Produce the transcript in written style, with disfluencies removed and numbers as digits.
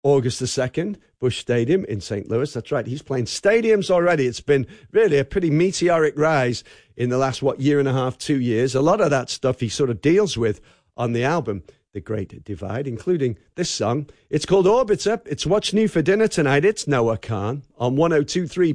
August the 2nd, Busch Stadium in St. Louis. That's right, he's playing stadiums already. It's been really a pretty meteoric rise in the last, year and a half, 2 years. A lot of that stuff he sort of deals with on the album, The Great Divide, including this song. It's called Orbiter. It's What's New for Dinner Tonight. It's Noah Kahan on 102.3